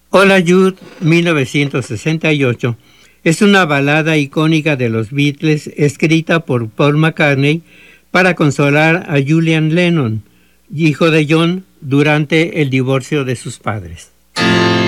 Hola Jude, 1968, es una balada icónica de los Beatles escrita por Paul McCartney para consolar a Julian Lennon, hijo de John, durante el divorcio de sus padres.